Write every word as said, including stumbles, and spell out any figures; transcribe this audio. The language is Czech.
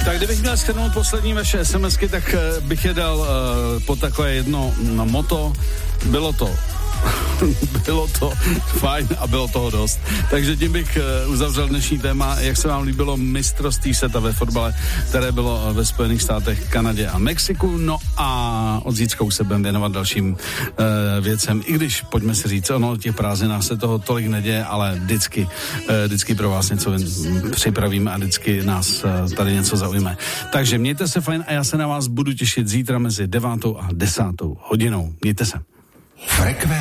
Tak kdybych měl shrnout poslední vaše SMSky, tak bych je dal uh, po takové jedno no, moto. Bylo to bylo to fajn a bylo toho dost. Takže tím bych uh, uzavřel dnešní téma. Jak se vám líbilo mistrovství světa ve fotbale, které bylo ve Spojených státech, Kanadě a Mexiku. No a od zítřka už se budeme věnovat dalším uh, věcem. I když, pojďme si říct, ono těch prázdninách se toho tolik neděje, ale vždycky, uh, vždycky pro vás něco připravíme a vždycky nás uh, tady něco zaujme. Takže mějte se fajn a já se na vás budu těšit zítra mezi devátou a desátou hodinou. Mějte se. Frekven.